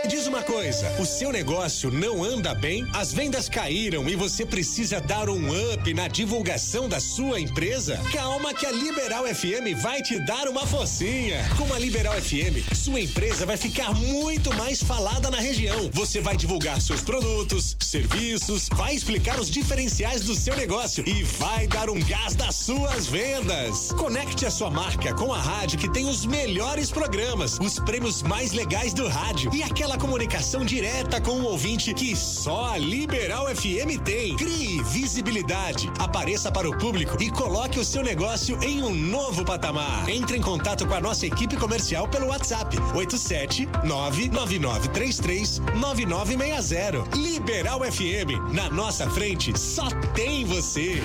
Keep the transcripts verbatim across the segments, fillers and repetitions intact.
Me diz uma coisa, o seu negócio não anda bem? As vendas caíram e você precisa dar um up na divulgação da sua empresa? Calma que a Liberal F M vai te dar uma forcinha. Com a Liberal F M, sua empresa vai ficar muito mais falada na região. Você vai divulgar seus produtos, serviços, vai explicar os diferenciais do seu negócio e vai dar um gás das suas vendas. Conecte a sua marca com a rádio que tem os melhores programas, os prêmios mais legais do rádio e aquela comunicação direta com o ouvinte que só a Liberal F M tem. Crie visibilidade, apareça para o público e coloque o seu negócio em um novo patamar. Entre em contato com a nossa equipe comercial pelo WhatsApp oito sete nove nove nove três três nove nove seis zero. Liberal F M, na nossa frente só tem você.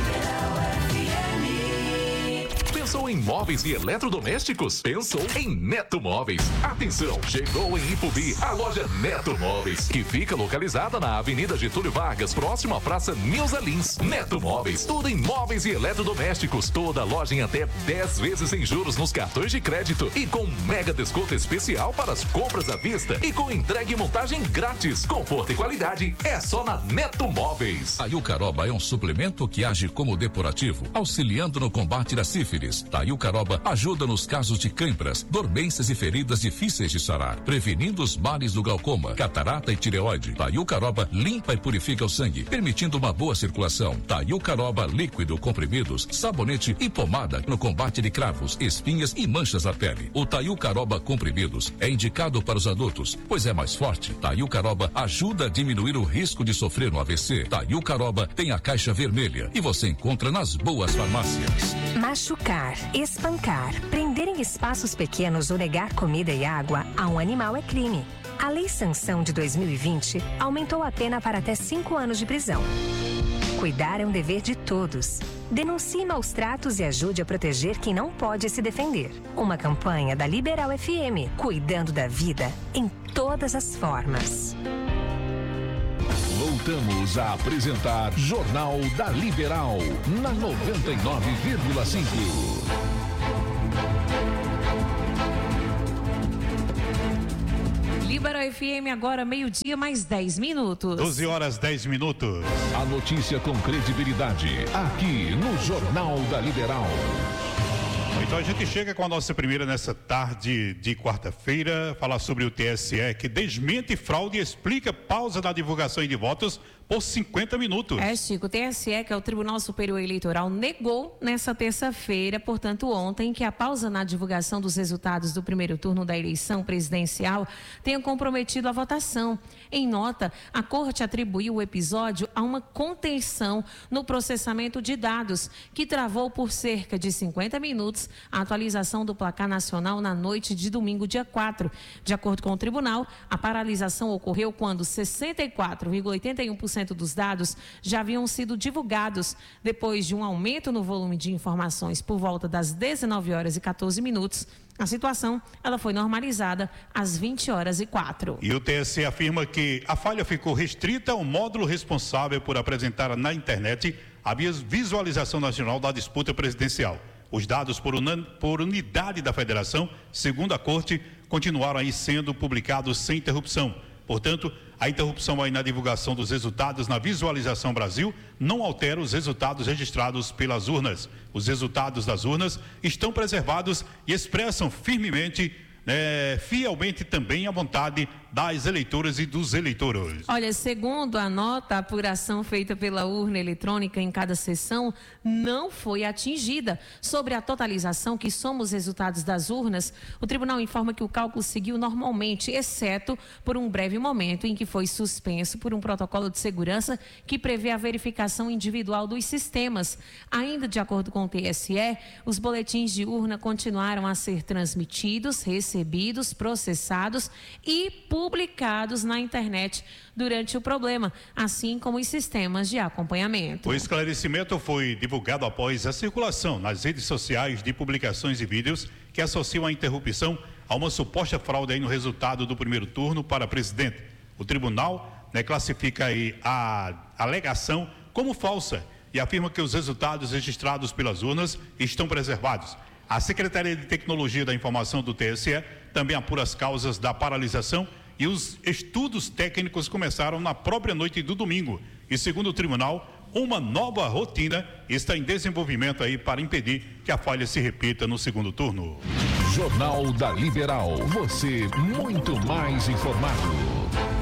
Pensou em móveis e eletrodomésticos? Pensou em Neto Móveis. Atenção, chegou em Ipubi a loja Neto Móveis, que fica localizada na Avenida Getúlio Vargas, próximo à Praça Nilza Lins. Neto Móveis, tudo em móveis e eletrodomésticos. Toda loja em até dez vezes sem juros nos cartões de crédito e com mega desconto especial para as compras à vista e com entrega e montagem grátis. Conforto e qualidade é só na Neto Móveis. A Iucaroba é um suplemento que age como depurativo, auxiliando no combate da sífilis. A Iucaroba ajuda nos casos de câimbras, dormências e feridas difíceis de sarar, prevenindo os males do glaucoma, catarata e tireoide. A Iucaroba limpa e purifica o sangue, permitindo uma boa circulação. A Iucaroba líquido, comprimidos, sabonete e pomada no combate de cravos, espinhas e manchas na pele. O Taiucaroba comprimidos é indicado para os adultos, pois é mais forte. Taiucaroba ajuda a diminuir o risco de sofrer no A V C. Taiucaroba tem a caixa vermelha e você encontra nas boas farmácias. Machucar, espancar, prender em espaços pequenos ou negar comida e água a um animal é crime. A Lei Sanção de dois mil e vinte aumentou a pena para até cinco anos de prisão. Cuidar é um dever de todos. Denuncie maus tratos e ajude a proteger quem não pode se defender. Uma campanha da Liberal F M, cuidando da vida em todas as formas. Voltamos a apresentar Jornal da Liberal, na noventa e nove vírgula cinco. Liberal F M agora meio-dia mais dez minutos. doze horas dez minutos. A notícia com credibilidade, aqui no Jornal da Liberal. Então a gente chega com a nossa primeira nessa tarde de quarta-feira, falar sobre o T S E que desmente fraude e explica pausa na divulgação de votos por cinquenta minutos. É, Chico, o T S E, que é o Tribunal Superior Eleitoral, negou nessa terça-feira, portanto ontem, que a pausa na divulgação dos resultados do primeiro turno da eleição presidencial tenha comprometido a votação. Em nota, a Corte atribuiu o episódio a uma contenção no processamento de dados, que travou por cerca de cinquenta minutos a atualização do placar nacional na noite de domingo, dia quatro. De acordo com o tribunal, a paralisação ocorreu quando sessenta e quatro vírgula oitenta e um por cento dos dados já haviam sido divulgados, depois de um aumento no volume de informações por volta das dezenove horas e quatorze minutos. A situação, ela foi normalizada às vinte horas e quatro. E o T S E afirma que a falha ficou restrita ao módulo responsável por apresentar na internet a visualização nacional da disputa presidencial. Os dados por, unan, por unidade da federação, segundo a Corte, continuaram aí sendo publicados sem interrupção. Portanto, a interrupção aí na divulgação dos resultados na Visualização Brasil não altera os resultados registrados pelas urnas. Os resultados das urnas estão preservados e expressam firmemente, É, fielmente também a vontade das eleitoras e dos eleitores. Olha, segundo a nota, a apuração feita pela urna eletrônica em cada sessão não foi atingida. Sobre a totalização, que soma os resultados das urnas, o tribunal informa que o cálculo seguiu normalmente, exceto por um breve momento em que foi suspenso por um protocolo de segurança que prevê a verificação individual dos sistemas. Ainda de acordo com o T S E, os boletins de urna continuaram a ser transmitidos, recebidos, recebidos, processados e publicados na internet durante o problema, assim como os sistemas de acompanhamento. O esclarecimento foi divulgado após a circulação nas redes sociais de publicações e vídeos que associam a interrupção a uma suposta fraude aí no resultado do primeiro turno para presidente. O tribunal, né, classifica aí a alegação como falsa e afirma que os resultados registrados pelas urnas estão preservados. A Secretaria de Tecnologia da Informação do T S E também apura as causas da paralisação e os estudos técnicos começaram na própria noite do domingo. E segundo o tribunal, uma nova rotina está em desenvolvimento aí para impedir que a falha se repita no segundo turno. Jornal da Liberal, você muito mais informado.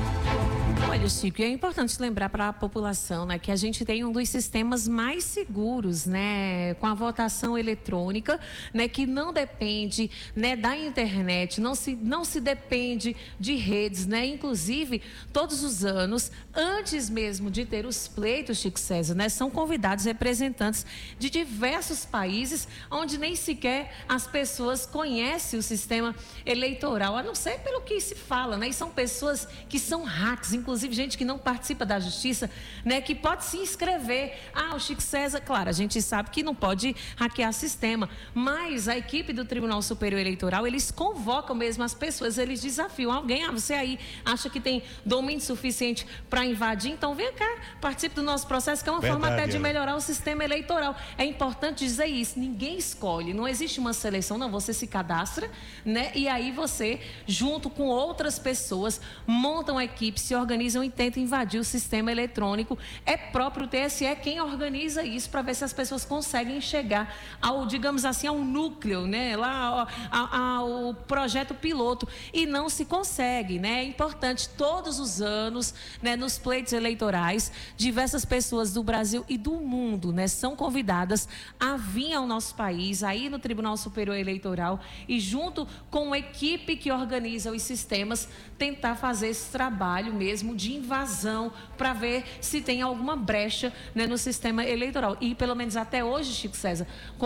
Olha, Chico, é importante lembrar para a população, né, que a gente tem um dos sistemas mais seguros, né, com a votação eletrônica, né, que não depende, né, da internet, não se, não se depende de redes, né, inclusive todos os anos, antes mesmo de ter os pleitos, Chico César, né, são convidados representantes de diversos países, onde nem sequer as pessoas conhecem o sistema eleitoral, a não ser pelo que se fala, né, e são pessoas que são hacks, inclusive Inclusive gente que não participa da justiça, né, que pode se inscrever. Ah, o Chico César, claro, a gente sabe que não pode hackear sistema, mas a equipe do Tribunal Superior Eleitoral, eles convocam mesmo as pessoas, eles desafiam alguém, ah, você aí acha que tem domínio suficiente para invadir, então vem cá, participe do nosso processo, que é uma Verdade, forma até de melhorar o sistema eleitoral. É importante dizer isso, ninguém escolhe, não existe uma seleção, não, você se cadastra, né, e aí você, junto com outras pessoas, montam a equipe, se organizam e tentam invadir o sistema eletrônico. É próprio T S E quem organiza isso para ver se as pessoas conseguem chegar ao, digamos assim, ao núcleo, né? Lá ao, ao projeto piloto, e não se consegue, né? É importante, todos os anos, né, nos pleitos eleitorais, diversas pessoas do Brasil e do mundo, né, são convidadas a vir ao nosso país, aí no Tribunal Superior Eleitoral, e junto com a equipe que organiza os sistemas, tentar fazer esse trabalho mesmo de invasão para ver se tem alguma brecha, né, no sistema eleitoral. E pelo menos até hoje, Chico César,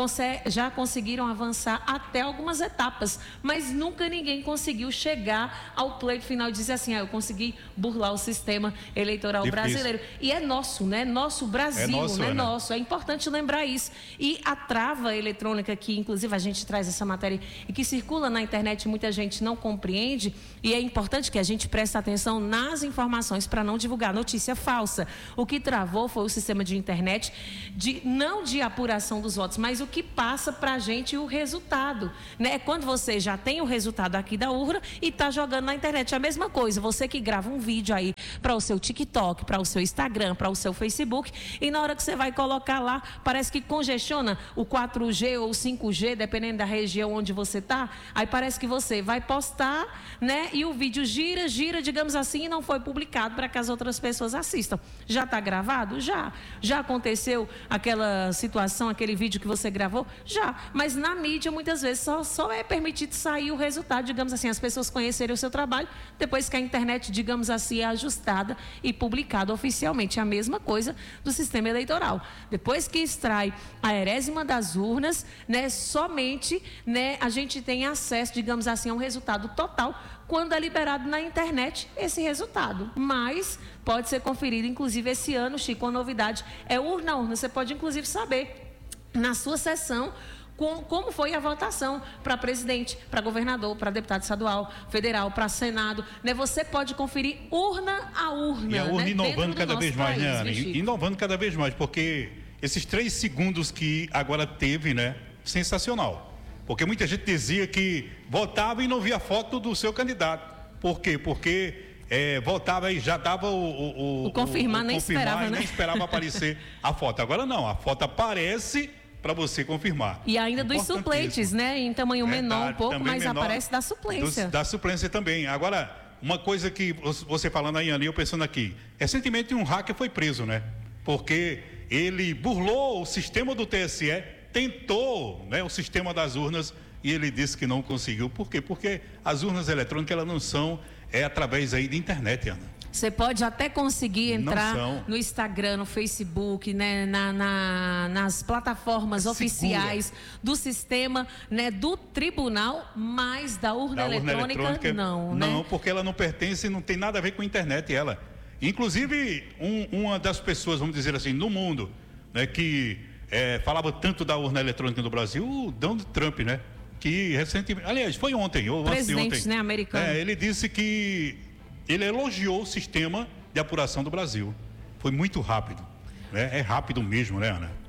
já conseguiram avançar até algumas etapas, mas nunca ninguém conseguiu chegar ao pleito final e dizer assim, ah, eu consegui burlar o sistema eleitoral Difícil. brasileiro. E é nosso, né? Nosso Brasil, é nosso, né? Ana. Nosso. É importante lembrar isso. E a trava eletrônica, que inclusive a gente traz essa matéria e que circula na internet, muita gente não compreende, e é importante que a gente preste atenção nas informações para não divulgar notícia falsa. O que travou foi o sistema de internet, de, não de apuração dos votos, mas o que passa para a gente o resultado, né? Quando você já tem o resultado aqui da urna e está jogando na internet, é a mesma coisa, você que grava um vídeo aí para o seu TikTok, para o seu Instagram, para o seu Facebook, e na hora que você vai colocar lá, parece que congestiona o quatro G ou cinco G, dependendo da região onde você está, aí parece que você vai postar, né? E o vídeo gira, gira, digamos assim, e não foi publicado para que as outras pessoas assistam. Já está gravado? Já. Já aconteceu aquela situação, aquele vídeo que você gravou? Já. Mas na mídia, muitas vezes, só, só é permitido sair o resultado, digamos assim, as pessoas conhecerem o seu trabalho, depois que a internet, digamos assim, é ajustada e publicada oficialmente. É a mesma coisa do sistema eleitoral. Depois que extrai a herésima das urnas, né, somente, né, a gente tem acesso, digamos assim, a um resultado total, quando é liberado na internet esse resultado. Mas pode ser conferido, inclusive esse ano, Chico, a novidade é urna a urna. Você pode, inclusive, saber na sua sessão com, como foi a votação para presidente, para governador, para deputado estadual, federal, para Senado. Né? Você pode conferir urna a urna. E a urna, né, inovando cada vez mais, país, né, Ana? Inovando cada vez mais, porque esses três segundos que agora teve, né? Sensacional. Porque muita gente dizia que votava e não via foto do seu candidato. Por quê? Porque é, votava e já dava o... O, o confirmar, o, o, nem confirmar esperava, e né? nem esperava aparecer a foto. Agora não, a foto aparece para você confirmar. E ainda dos suplentes, né? Em tamanho Verdade, menor um pouco, mas menor, aparece da suplência. Dos, da suplência também. Agora, uma coisa que você falando aí, Ana, eu pensando aqui. Recentemente um hacker foi preso, né? Porque ele burlou o sistema do T S E, tentou, né, o sistema das urnas, e ele disse que não conseguiu. Por quê? Porque as urnas eletrônicas, elas não são é, através aí de internet, Ana. Você pode até conseguir entrar no Instagram, no Facebook, né, na, na, nas plataformas é oficiais do sistema, né, do tribunal, mas da urna, da eletrônica, urna eletrônica não. Não, né? Porque ela não pertence, não tem nada a ver com a internet, ela. Inclusive, um, uma das pessoas, vamos dizer assim, no mundo, né, que é, falava tanto da urna eletrônica no Brasil, o Donald Trump, né? Que recentemente, aliás, foi ontem, ou antes de ontem. Presidente, né, americano. É, ele disse que ele elogiou o sistema de apuração do Brasil. Foi muito rápido, né? É rápido mesmo, né, Ana?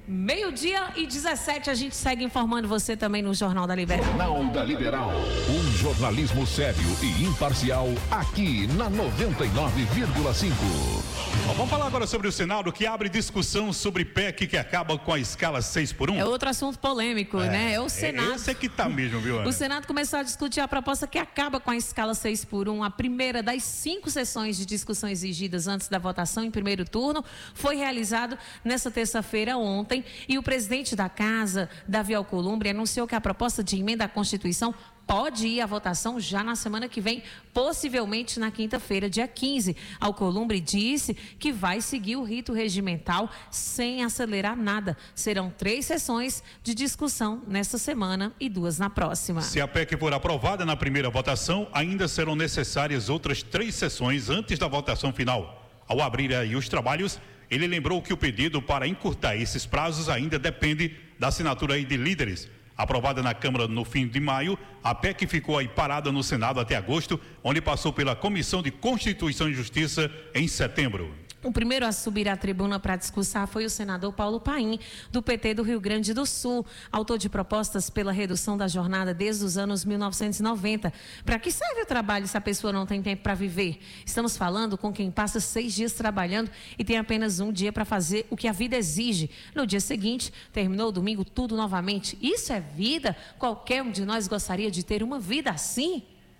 Meio-dia e dezessete, a gente segue informando você também no Jornal da Liberal. Jornal da Liberal. Um jornalismo sério e imparcial aqui na noventa e nove vírgula cinco. Vamos falar agora sobre o Senado, que abre discussão sobre P E C que acaba com a escala seis por um. É outro assunto polêmico, é, né? É o Senado. Esse é que tá mesmo, viu, Ana? O Senado começou a discutir a proposta que acaba com a escala seis por um. A primeira das cinco sessões de discussão exigidas antes da votação em primeiro turno foi realizado nessa terça-feira, ontem. E o presidente da Casa, Davi Alcolumbre, anunciou que a proposta de emenda à Constituição pode ir à votação já na semana que vem, possivelmente na quinta-feira, dia quinze. Alcolumbre disse que vai seguir o rito regimental sem acelerar nada. Serão três sessões de discussão nessa semana e duas na próxima. Se a P E C for aprovada na primeira votação, ainda serão necessárias outras três sessões antes da votação final. Ao abrir aí os trabalhos, ele lembrou que o pedido para encurtar esses prazos ainda depende da assinatura aí de líderes. Aprovada na Câmara no fim de maio, a P E C ficou aí parada no Senado até agosto, onde passou pela Comissão de Constituição e Justiça em setembro. O primeiro a subir à tribuna para discursar foi o senador Paulo Paim, do P T do Rio Grande do Sul, autor de propostas pela redução da jornada desde os anos mil novecentos e noventa. Para que serve o trabalho se a pessoa não tem tempo para viver? Estamos falando com quem passa seis dias trabalhando e tem apenas um dia para fazer o que a vida exige. No dia seguinte, terminou o domingo, tudo novamente. Isso é vida? Qualquer um de nós gostaria de ter uma vida assim?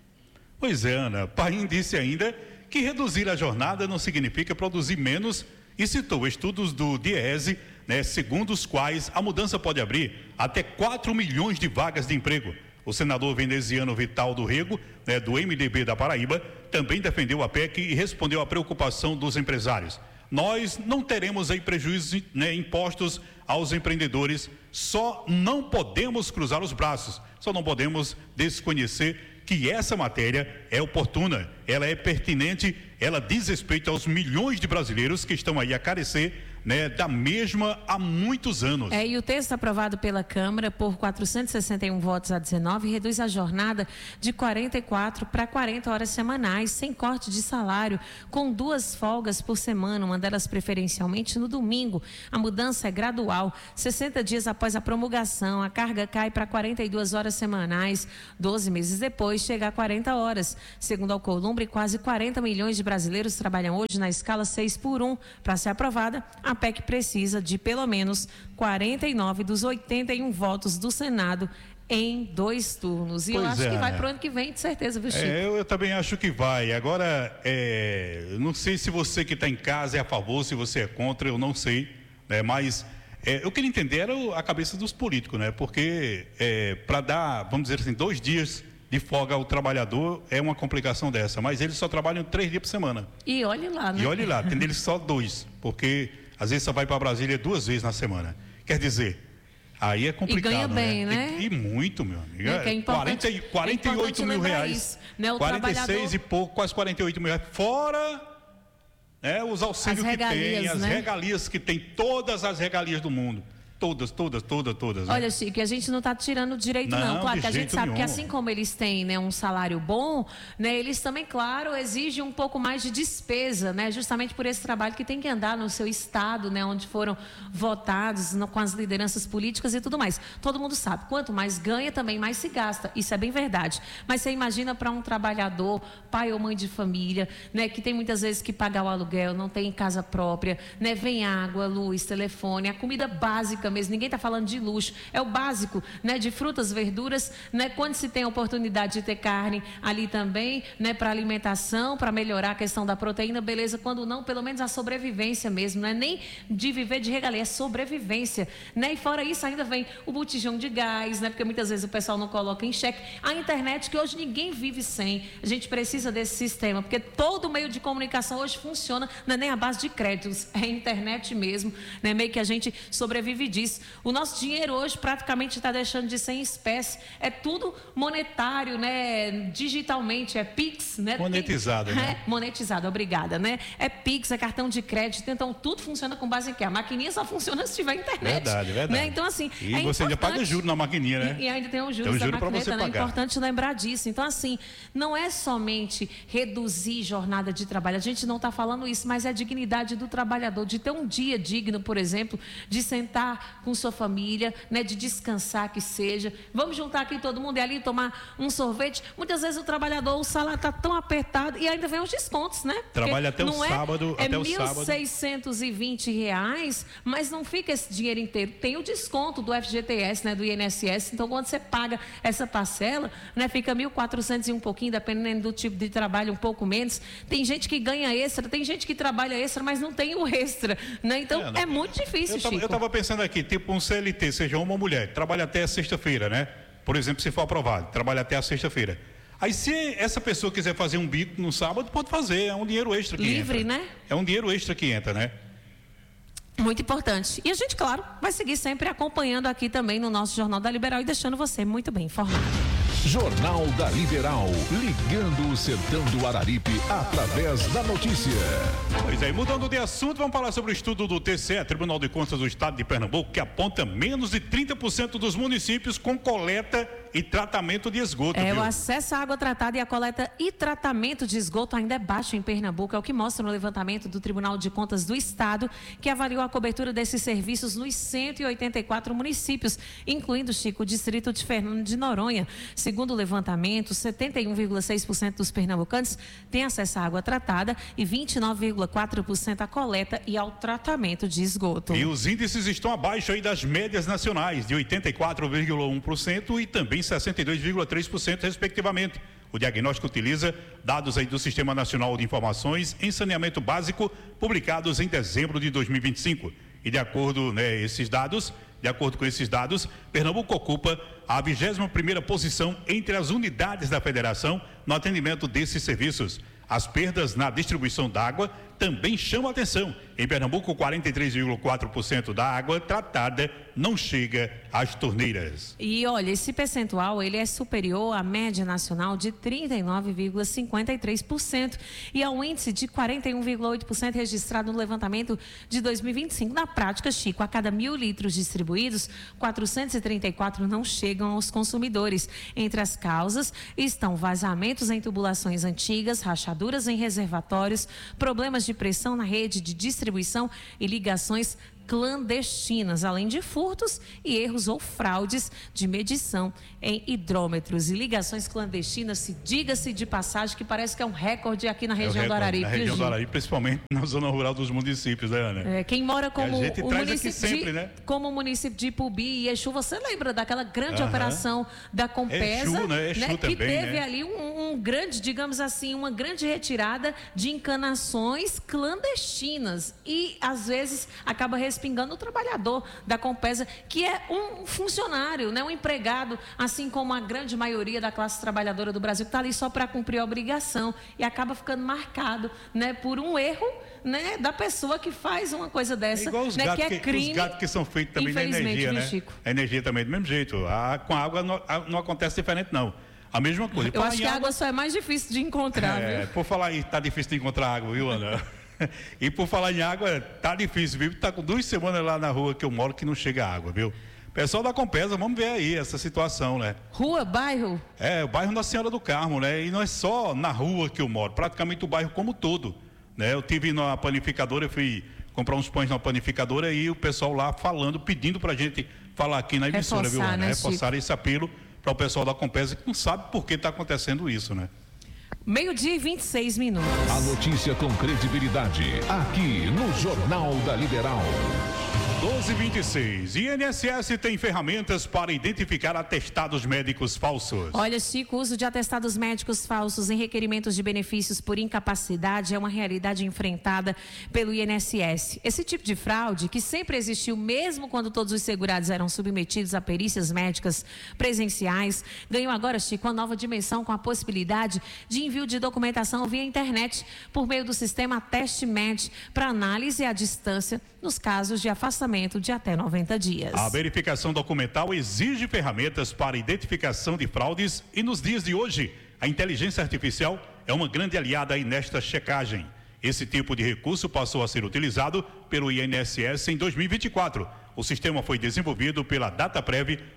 Pois é, Ana. Paim disse ainda que reduzir a jornada não significa produzir menos e citou estudos do DIEESE, né, segundo os quais a mudança pode abrir até quatro milhões de vagas de emprego. O senador veneziano Vital do Rego, né, do M D B da Paraíba, também defendeu a P E C e respondeu à preocupação dos empresários. Nós não teremos aí prejuízos, né, impostos aos empreendedores, só não podemos cruzar os braços, só não podemos desconhecer que essa matéria é oportuna, ela é pertinente, ela diz respeito aos milhões de brasileiros que estão aí a carecer, né, da mesma há muitos anos. É, e o texto aprovado pela Câmara por quatrocentos e sessenta e um votos a dezenove reduz a jornada de quarenta e quatro para quarenta horas semanais, sem corte de salário, com duas folgas por semana, uma delas preferencialmente no domingo. A mudança é gradual, sessenta dias após a promulgação, a carga cai para quarenta e duas horas semanais, doze meses depois chega a quarenta horas. Segundo Alcolumbre, quase quarenta milhões de brasileiros trabalham hoje na escala seis por um. Para ser aprovada, a P E C precisa de pelo menos quarenta e nove dos oitenta e um votos do Senado em dois turnos. E pois eu acho é, que vai para o ano que vem, de certeza, viu, Chico? É, eu, eu também acho que vai. Agora, é, não sei se você que está em casa é a favor, se você é contra, eu não sei, né? Mas é, eu queria entender era a cabeça dos políticos, né? Porque é, para dar, vamos dizer assim, dois dias de folga ao trabalhador é uma complicação dessa, mas eles só trabalham três dias por semana. E olhe lá, né? E olhe lá, tem deles só dois, porque às vezes só vai para Brasília duas vezes na semana. Quer dizer, aí é complicado. E ganha bem, né? né? E, e muito, meu amigo. É, que é quarenta, quarenta e oito é mil reais. Isso, né? O quarenta e seis trabalhador... e pouco, quase quarenta e oito mil reais. Fora, né, os auxílios que tem, as né? regalias que tem, todas as regalias do mundo. Todas, todas, todas, todas. Olha, né? Chico, a gente não está tirando direito, não. não. Claro que a gente sabe nenhum. que assim como eles têm, né, um salário bom, né, eles também, claro, exigem um pouco mais de despesa, né? Justamente por esse trabalho que tem que andar no seu estado, né, onde foram votados no, com as lideranças políticas e tudo mais. Todo mundo sabe, quanto mais ganha, também mais se gasta. Isso é bem verdade. Mas você imagina para um trabalhador, pai ou mãe de família, né, que tem muitas vezes que pagar o aluguel, não tem casa própria, né, vem água, luz, telefone, a comida básica mesmo, ninguém está falando de luxo, é o básico, né, de frutas, verduras, né, quando se tem a oportunidade de ter carne ali também, né, para alimentação, para melhorar a questão da proteína, beleza, quando não, pelo menos a sobrevivência mesmo, não é nem de viver de regalia, é sobrevivência, né, e fora isso ainda vem o botijão de gás, né, porque muitas vezes o pessoal não coloca em xeque, a internet que hoje ninguém vive sem, a gente precisa desse sistema, porque todo meio de comunicação hoje funciona, não é nem a base de créditos, é a internet mesmo, né, meio que a gente sobrevive disso. O nosso dinheiro hoje praticamente está deixando de ser em espécie, é tudo monetário, né? Digitalmente, é Pix, né? Monetizado, né? É, monetizado, obrigada, né? É Pix, é cartão de crédito, então tudo funciona com base em quê? A maquininha só funciona se tiver internet. Verdade, verdade. Né? Então, assim, e é você ainda paga juros na maquininha, né? E, e ainda tem os juros tem um da juro maquineta, né? É pagar. importante lembrar disso. Então, assim, não é somente reduzir jornada de trabalho, a gente não está falando isso, mas é a dignidade do trabalhador, de ter um dia digno, por exemplo, de sentar estar com sua família, né, de descansar que seja. Vamos juntar aqui todo mundo e ali tomar um sorvete. Muitas vezes o trabalhador, o salário está tão apertado e ainda vem os descontos, né? Porque trabalha até o não sábado, é, até é o sábado. mil seiscentos e vinte reais, mas não fica esse dinheiro inteiro. Tem o desconto do F G T S, né, do I N S S. Então, quando você paga essa parcela, né, fica mil e quatrocentos e um pouquinho, dependendo do tipo de trabalho, um pouco menos. Tem gente que ganha extra, tem gente que trabalha extra, mas não tem o extra, né? Então, é, é muito difícil, eu tava, Chico. Eu estava pensando aqui, tipo um C L T, seja uma mulher, trabalha até a sexta-feira, né? Por exemplo, se for aprovado, trabalha até a sexta-feira. Aí, se essa pessoa quiser fazer um bico no sábado, pode fazer, é um dinheiro extra que Livre, entra. né? É um dinheiro extra que entra, né? Muito importante. E a gente, claro, vai seguir sempre acompanhando aqui também no nosso Jornal da Liberal e deixando você muito bem informado. Jornal da Liberal, ligando o sertão do Araripe através da notícia. Pois é, mudando de assunto, vamos falar sobre o estudo do T C E, Tribunal de Contas do Estado de Pernambuco, que aponta menos de trinta por cento dos municípios com coleta e tratamento de esgoto. É, viu? o acesso à água tratada e a coleta e tratamento de esgoto ainda é baixo em Pernambuco, é o que mostra no levantamento do Tribunal de Contas do Estado, que avaliou a cobertura desses serviços nos cento e oitenta e quatro municípios, incluindo, Chico, o distrito de Fernando de Noronha. Segundo o levantamento, setenta e um vírgula seis por cento dos pernambucanos têm acesso à água tratada e vinte e nove vírgula quatro por cento à coleta e ao tratamento de esgoto. E os índices estão abaixo aí das médias nacionais, de oitenta e quatro vírgula um por cento e também sessenta e dois vírgula três por cento, respectivamente. O diagnóstico utiliza dados aí do Sistema Nacional de Informações em Saneamento Básico, publicados em dezembro de dois mil e vinte e cinco. E de acordo, né, esses dados, de acordo com esses dados, Pernambuco ocupa a vigésima primeira posição entre as unidades da federação no atendimento desses serviços. As perdas na distribuição d'água também chamam a atenção. Em Pernambuco, quarenta e três vírgula quatro por cento da água tratada não chega às torneiras. E olha, esse percentual ele é superior à média nacional de trinta e nove vírgula cinquenta e três por cento e ao índice de quarenta e um vírgula oito por cento registrado no levantamento de dois mil e vinte e cinco. Na prática, Chico, a cada mil litros distribuídos, quatrocentos e trinta e quatro não chegam aos consumidores. Entre as causas estão vazamentos em tubulações antigas, rachaduras em reservatórios, problemas de pressão na rede de distribuição e ligações clandestinas, além de furtos e erros ou fraudes de medição em hidrômetros e ligações clandestinas. Se diga-se de passagem que parece que é um recorde aqui na região é do Araripe. Na região do Araripe, principalmente na zona rural dos municípios, né, Ana? É, quem mora como a gente o traz município aqui sempre, de, né? como o município de Ipubi e Exu, você lembra daquela grande Aham. operação da Compesa, Exu, né? Exu né? também, que teve né? ali um, um grande, digamos assim, uma grande retirada de encanações clandestinas e às vezes acaba respingando o trabalhador da Compesa, que é um funcionário, né, um empregado, assim como a grande maioria da classe trabalhadora do Brasil, que está ali só para cumprir a obrigação e acaba ficando marcado, né, por um erro, né, da pessoa que faz uma coisa dessa, É igual os né, gatos que é que, crime. os gatos que são feitos também na infelizmente, energia, viu, né? Chico? A energia também do mesmo jeito. A, com a água não, a, não acontece diferente, não. A mesma coisa. Eu acho que a água só é mais difícil de encontrar, É, viu? por falar aí, tá difícil de encontrar água, viu, Ana? E por falar em água, tá difícil, viu? Tá com duas semanas lá na rua que eu moro que não chega água, viu? Pessoal da Compesa, vamos ver aí essa situação, né? Rua, bairro? É, o bairro Nossa Senhora do Carmo, né? E não é só na rua que eu moro, praticamente o bairro como todo, né? Eu tive na panificadora, eu fui comprar uns pães na panificadora e o pessoal lá falando, pedindo pra gente falar aqui na emissora, Reforçar, viu, Ana? né, Reforçar esse apelo para o pessoal da Compesa que não sabe por que está acontecendo isso, né? Meio-dia e vinte e seis minutos. A notícia com credibilidade, aqui no Jornal da Liberal. doze e vinte e seis. I N S S tem ferramentas para identificar atestados médicos falsos. Olha, Chico, o uso de atestados médicos falsos em requerimentos de benefícios por incapacidade é uma realidade enfrentada pelo I N S S. Esse tipo de fraude, que sempre existiu mesmo quando todos os segurados eram submetidos a perícias médicas presenciais, ganhou agora, Chico, uma nova dimensão com a possibilidade de envio de documentação via internet por meio do sistema TestMed para análise à distância nos casos de afastamento de até noventa dias. A verificação documental exige ferramentas para identificação de fraudes e nos dias de hoje, a inteligência artificial é uma grande aliada aí nesta checagem. Esse tipo de recurso passou a ser utilizado pelo I N S S em dois mil e vinte e quatro. O sistema foi desenvolvido pela DataPrev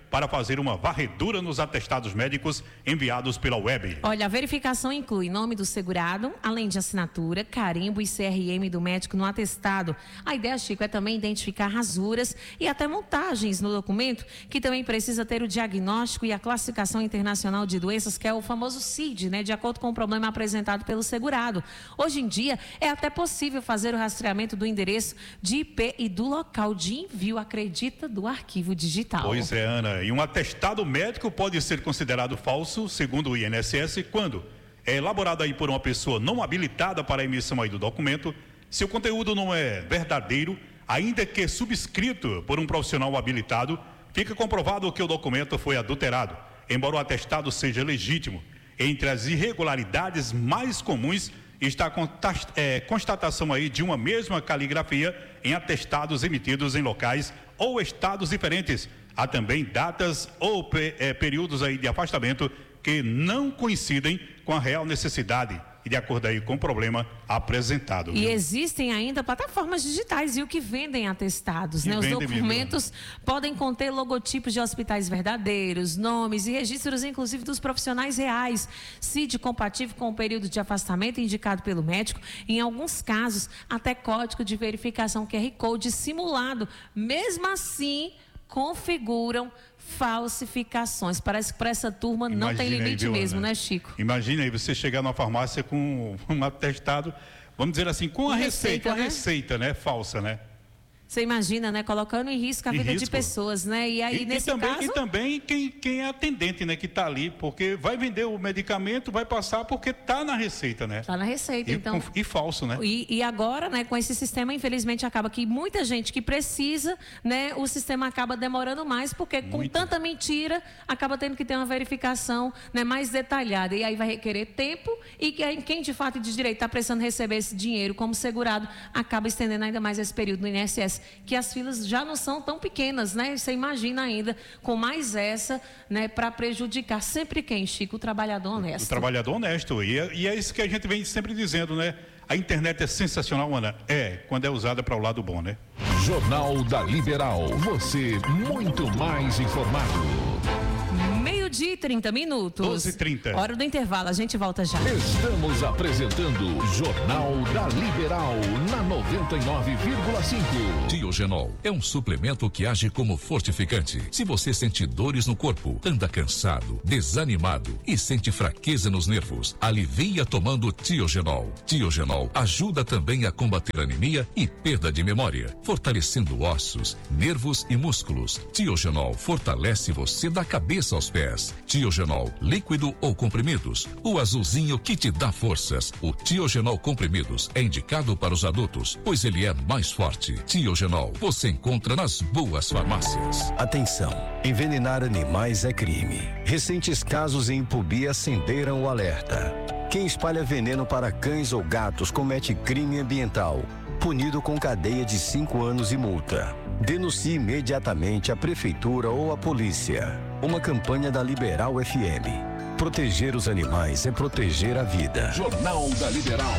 para fazer uma varredura nos atestados médicos enviados pela web. Olha, a verificação inclui nome do segurado, além de assinatura, carimbo e C R M do médico no atestado. A ideia, Chico, é também identificar rasuras e até montagens no documento, que também precisa ter o diagnóstico e a classificação internacional de doenças, que é o famoso C I D, né, de acordo com o problema apresentado pelo segurado. Hoje em dia, é até possível fazer o rastreamento do endereço de I P e do local de envio, acredita, do arquivo digital. Pois é, Ana, e um atestado médico pode ser considerado falso, segundo o I N S S, quando é elaborado aí por uma pessoa não habilitada para a emissão aí do documento, se o conteúdo não é verdadeiro, ainda que subscrito por um profissional habilitado, fica comprovado que o documento foi adulterado, embora o atestado seja legítimo. Entre as irregularidades mais comuns está a é, constatação aí de uma mesma caligrafia em atestados emitidos em locais ou estados diferentes. Há também datas ou é, períodos aí de afastamento que não coincidem com a real necessidade e de acordo aí com o problema apresentado. E viu? Existem ainda plataformas digitais, viu, que vendem atestados, né? Os documentos podem conter logotipos de hospitais verdadeiros, nomes e registros, inclusive, dos profissionais reais. C I D compatível com o período de afastamento indicado pelo médico. Em alguns casos, até código de verificação Q R Code simulado. Mesmo assim, configuram falsificações. Parece que para essa turma Imagina não tem limite aí, viu, mesmo, Ana? Né, Chico? Imagina aí você chegar na farmácia com um atestado, vamos dizer assim, com a receita, receita, né? receita, né? Falsa, né? Você imagina, né? Colocando em risco a em vida risco. de pessoas, né? E aí, e, nesse e também, caso... E também quem, quem é atendente, né? Que está ali, porque vai vender o medicamento, vai passar porque está na receita, né? Está na receita, e, então... Com, e falso, né? E, e agora, né? Com esse sistema, infelizmente, acaba que muita gente que precisa, né? O sistema acaba demorando mais, porque com Muito. tanta mentira, acaba tendo que ter uma verificação, né, mais detalhada. E aí vai requerer tempo e que aí, quem de fato de direito está precisando receber esse dinheiro como segurado, acaba estendendo ainda mais esse período no I N S S, que as filas já não são tão pequenas, né? Você imagina ainda com mais essa, né, para prejudicar sempre quem, Chico? O trabalhador honesto. O trabalhador honesto. E é, e é isso que a gente vem sempre dizendo, né? A internet é sensacional, Ana. É, quando é usada para o lado bom, né? Jornal da Liberal. Você muito mais informado. Meio-dia e trinta minutos. doze e trinta. Hora do intervalo, a gente volta já. Estamos apresentando Jornal da Liberal na noventa e nove vírgula cinco. Tiogenol é um suplemento que age como fortificante. Se você sente dores no corpo, anda cansado, desanimado e sente fraqueza nos nervos, alivia tomando Tiogenol. Tiogenol ajuda também a combater anemia e perda de memória, fortalecendo ossos, nervos e músculos. Tiogenol fortalece você da cabeça aos pés. Tiogenol, líquido ou comprimidos, o azulzinho que te dá forças. O Tiogenol comprimidos é indicado para os adultos, pois ele é mais forte. Tiogenol, você encontra nas boas farmácias. Atenção, envenenar animais é crime. Recentes casos em Ipubi acenderam o alerta. Quem espalha veneno para cães ou gatos comete crime ambiental, punido com cadeia de cinco anos e multa. Denuncie imediatamente a prefeitura ou a polícia. Uma campanha da Liberal F M. Proteger os animais é proteger a vida. Jornal da Liberal.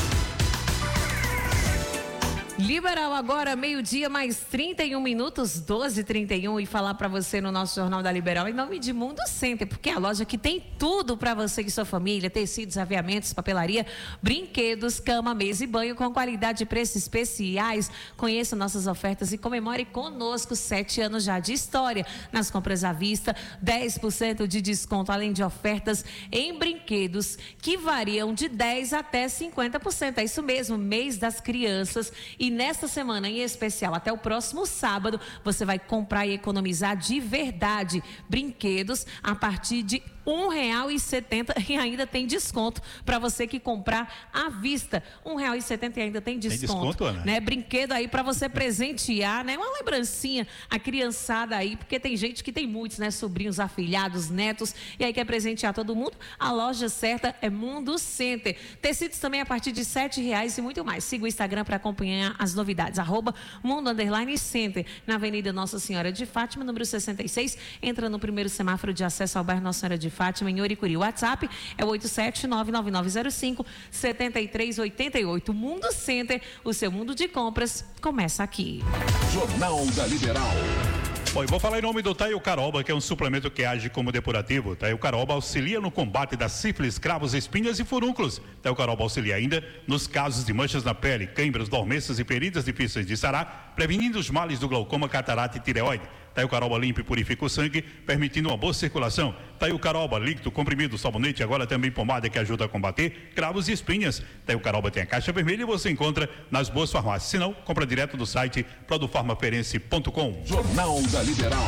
Liberal agora, meio-dia, mais trinta e um minutos, doze e trinta e um, e falar para você no nosso Jornal da Liberal em nome de Mundo Center, porque é a loja que tem tudo para você e sua família: tecidos, aviamentos, papelaria, brinquedos, cama, mesa e banho com qualidade e preços especiais. Conheça nossas ofertas e comemore conosco sete anos já de história. Nas compras à vista, dez por cento de desconto, além de ofertas em brinquedos que variam de dez até cinquenta por cento. É isso mesmo, mês das crianças. E nesta semana em especial, até o próximo sábado, você vai comprar e economizar de verdade brinquedos a partir de um real e setenta e ainda tem desconto para você que comprar à vista. Um real e setenta e ainda tem desconto. Tem desconto, Ana? Né? Brinquedo aí para você presentear, né? Uma lembrancinha, a criançada aí, porque tem gente que tem muitos, né? Sobrinhos, afilhados, netos, e aí quer presentear todo mundo. A loja certa é Mundo Center. Tecidos também a partir de sete reais e muito mais. Siga o Instagram para acompanhar as novidades. Arroba Mundo Underline Center, na Avenida Nossa Senhora de Fátima, número sessenta e seis. Entra no primeiro semáforo de acesso ao bairro Nossa Senhora de Fátima, em Oricuri. O WhatsApp é o oito sete nove nove nove zero cinco sete três oito oito. Mundo Center, o seu mundo de compras começa aqui. Jornal da Liberal. Bom, eu vou falar em nome do Taio Caroba, que é um suplemento que age como depurativo. Taio Caroba auxilia no combate da sífilis, cravos, espinhas e furúnculos. Taio Caroba auxilia ainda nos casos de manchas na pele, câimbras, dormências e feridas difíceis de sarar, prevenindo os males do glaucoma, catarata e tireoide. Taio Caroba limpa e purifica o sangue, permitindo uma boa circulação. Taio Caroba, líquido, comprimido, sabonete, agora também pomada que ajuda a combater cravos e espinhas. Taio Caroba tem a caixa vermelha e você encontra nas boas farmácias. Se não, compra direto do site produfarmaferense ponto com. Jornal da Liberal.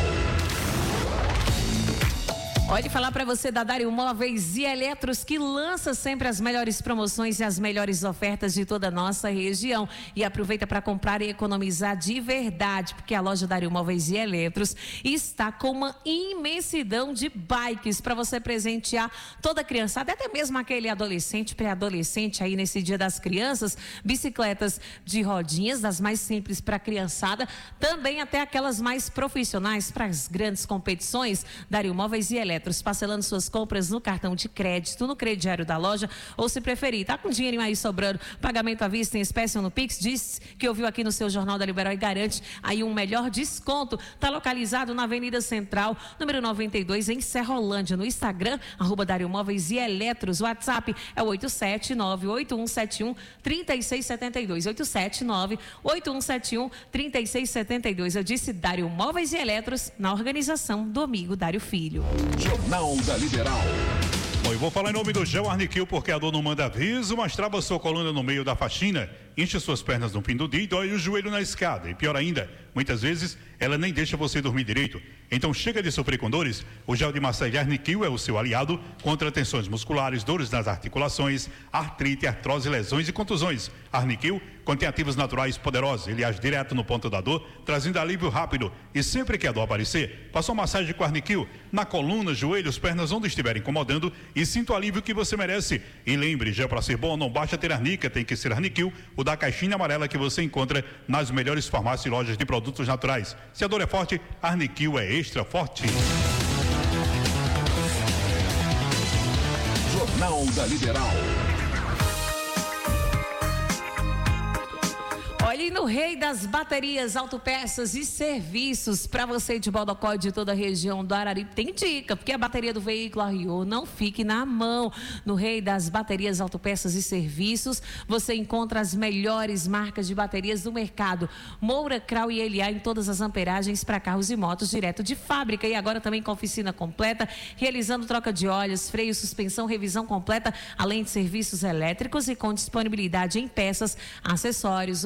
Olha, falar para você da Dário Móveis e Eletros, que lança sempre as melhores promoções e as melhores ofertas de toda a nossa região. E aproveita para comprar e economizar de verdade, porque a loja Dário Móveis e Eletros está com uma imensidão de bikes para você presentear toda a criançada, até mesmo aquele adolescente, pré-adolescente aí nesse Dia das Crianças. Bicicletas de rodinhas, das mais simples para a criançada, também até aquelas mais profissionais para as grandes competições. Dário Móveis e Eletros, parcelando suas compras no cartão de crédito, no crediário da loja, ou se preferir, tá com dinheiro aí sobrando, pagamento à vista em espécie ou no Pix, diz que ouviu aqui no seu Jornal da Liberal e garante aí um melhor desconto. Tá localizado na Avenida Central, número noventa e dois, em Serrolândia. No Instagram, arroba Dário Móveis e Eletros. O WhatsApp é o oito sete nove oito um sete um três seis sete dois, oito sete nove oito um sete um três seis sete dois. Eu disse Dário Móveis e Eletros, na organização do amigo Dário Filho. Jornal da Liberal. Bom, eu vou falar em nome do Gel Arniquil, porque a dor não manda aviso, mas trava sua coluna no meio da faxina, enche suas pernas no fim do dia e dói o joelho na escada. E pior ainda, muitas vezes ela nem deixa você dormir direito. Então chega de sofrer com dores, o gel de massagem Arniquil é o seu aliado contra tensões musculares, dores nas articulações, artrite, artrose, lesões e contusões. Arniquil contém ativos naturais poderosos, ele age direto no ponto da dor, trazendo alívio rápido. E sempre que a dor aparecer, faça uma massagem com Arniquil na coluna, joelhos, pernas, onde estiver incomodando e sinta o alívio que você merece. E lembre, gel para ser bom não basta ter Arnica, tem que ser Arniquil, o da caixinha amarela que você encontra nas melhores farmácias e lojas de produtos naturais. Se a dor é forte, Arniquil é extra forte. Jornal da Liberal. Olha, e no Rei das Baterias, Autopeças e Serviços, para você de Bodocó e de toda a região do Araripe, tem dica, porque a bateria do veículo arriou, não fique na mão. No Rei das Baterias, Autopeças e Serviços, você encontra as melhores marcas de baterias do mercado. Moura, Krau e L A em todas as amperagens para carros e motos direto de fábrica. E agora também com oficina completa, realizando troca de óleos, freio, suspensão, revisão completa, além de serviços elétricos e com disponibilidade em peças, acessórios,